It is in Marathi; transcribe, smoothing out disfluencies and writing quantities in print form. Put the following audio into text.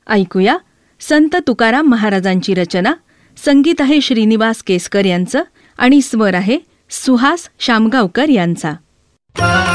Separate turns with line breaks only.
ऐकूया संत तुकाराम महाराजांची रचना. संगीत आहे श्रीनिवास केसकर यांचं आणि स्वर आहे सुहास शामगावकर यांचा.